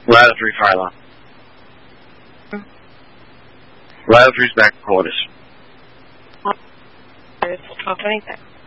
Ladder 3 fire alarm. Ladder 3's back quarters. 1226.